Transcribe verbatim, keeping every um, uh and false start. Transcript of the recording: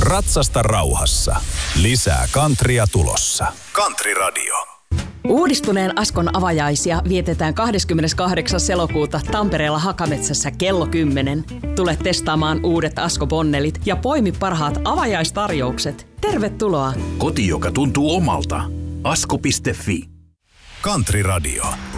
Ratsasta rauhassa. Lisää countrya tulossa. Country Radio. Uudistuneen Askon avajaisia vietetään kahdeskymmeneskahdeksas elokuuta Tampereella Hakametsässä kello kymmenen. Tule testaamaan uudet Asko-bonnelit ja poimi parhaat avajaistarjoukset. Tervetuloa! Koti, joka tuntuu omalta. asko piste fi. Country Radio.